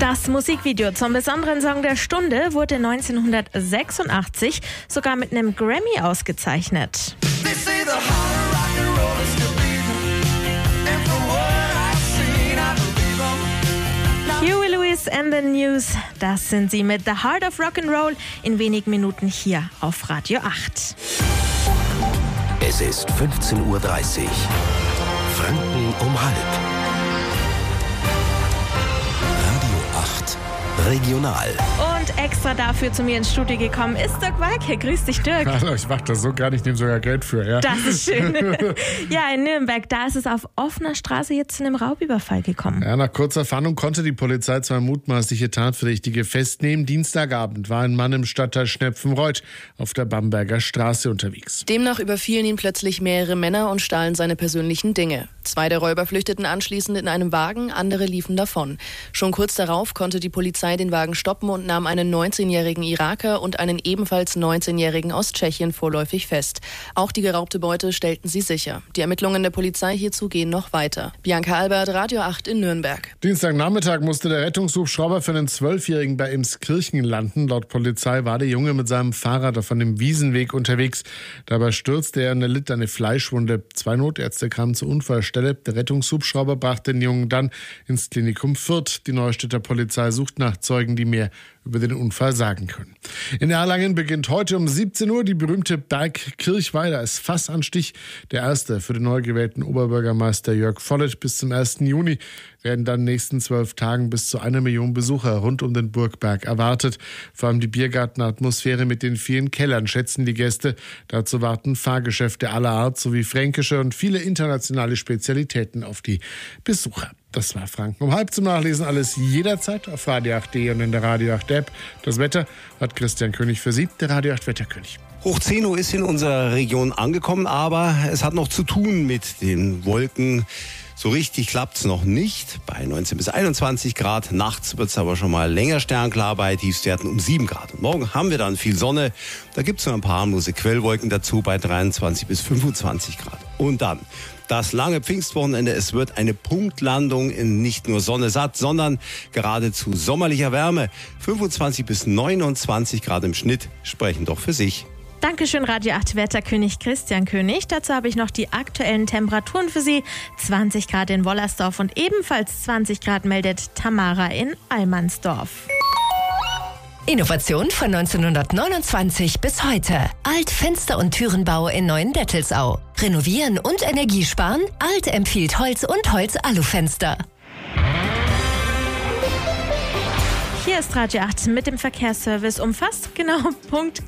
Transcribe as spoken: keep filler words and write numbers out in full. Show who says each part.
Speaker 1: Das Musikvideo zum besonderen Song der Stunde wurde neunzehnhundertsechsundachtzig sogar mit einem Grammy ausgezeichnet. Huey Lewis and the News, das sind sie mit The Heart of Rock'n'Roll in wenigen Minuten hier auf Radio acht.
Speaker 2: Es ist fünfzehn Uhr dreißig. Franken um halb. Radio acht Regional.
Speaker 1: Und extra dafür zu mir ins Studio gekommen ist Dirk Walke. Grüß dich, Dirk.
Speaker 3: Hallo, ich mach das so gar nicht, nehme sogar Geld für, ja.
Speaker 1: Das ist schön. Ja, in Nürnberg, da ist es auf offener Straße jetzt zu einem Raubüberfall gekommen.
Speaker 3: Ja, nach kurzer Fahndung konnte die Polizei zwei mutmaßliche Tatverdächtige festnehmen. Dienstagabend war ein Mann im Stadtteil Schnepfenreuth auf der Bamberger Straße unterwegs.
Speaker 4: Demnach überfielen ihn plötzlich mehrere Männer und stahlen seine persönlichen Dinge. Zwei der Räuber flüchteten anschließend in einem Wagen, andere liefen davon. Schon kurz darauf konnte die Polizei den Wagen stoppen und nahm einen neunzehnjährigen Iraker und einen ebenfalls neunzehnjährigen aus Tschechien vorläufig fest. Auch die geraubte Beute stellten sie sicher. Die Ermittlungen der Polizei hierzu gehen noch weiter. Bianca Albert, Radio acht in Nürnberg.
Speaker 3: Dienstagnachmittag musste der Rettungshubschrauber für einen Zwölfjährigen bei Emskirchen landen. Laut Polizei war der Junge mit seinem Fahrrad auf einem Wiesenweg unterwegs. Dabei stürzte er und erlitt eine Fleischwunde. Zwei Notärzte kamen zur Unfallstelle. Der Rettungshubschrauber brachte den Jungen dann ins Klinikum Fürth. Die Neustädter Polizei sucht nach Zeugen, die mehr über den Unfall sagen können. In Erlangen beginnt heute um siebzehn Uhr die berühmte Bergkirchweih. Da ist Fassanstich, der erste für den neu gewählten Oberbürgermeister Jörg Vollert. Bis zum ersten Juni werden dann in den nächsten zwölf Tagen bis zu einer Million Besucher rund um den Burgberg erwartet. Vor allem die Biergartenatmosphäre mit den vielen Kellern schätzen die Gäste. Dazu warten Fahrgeschäfte aller Art sowie fränkische und viele internationale Spezialitäten auf die Besucher. Das war Franken um halb zum Nachlesen. Alles jederzeit auf radio acht punkt de und in der Radio acht App. Das Wetter hat Christian König für Sie, der Radio acht Wetterkönig.
Speaker 2: Hoch zehn Uhr ist in unserer Region angekommen, aber es hat noch zu tun mit den Wolken. So richtig klappt's noch nicht. Bei neunzehn bis einundzwanzig Grad. Nachts wird's aber schon mal länger sternklar bei Tiefstwerten um sieben Grad. Und morgen haben wir dann viel Sonne. Da gibt's noch ein paar harmlose Quellwolken dazu bei dreiundzwanzig bis fünfundzwanzig Grad. Und dann das lange Pfingstwochenende. Es wird eine Punktlandung in nicht nur Sonne satt, sondern geradezu sommerlicher Wärme. fünfundzwanzig bis neunundzwanzig Grad im Schnitt sprechen doch für sich.
Speaker 1: Dankeschön, Radio acht Wetterkönig Christian König. Dazu habe ich noch die aktuellen Temperaturen für Sie. zwanzig Grad in Wollersdorf und ebenfalls zwanzig Grad meldet Tamara in Allmannsdorf.
Speaker 5: Innovation von neunzehnhundertneunundzwanzig bis heute. Alt Fenster- und Türenbau in Neuendettelsau. Renovieren und Energiesparen? Alt empfiehlt Holz und Holz-Alufenster.
Speaker 1: Hier ist Radio acht mit dem Verkehrsservice um fast genau Punkt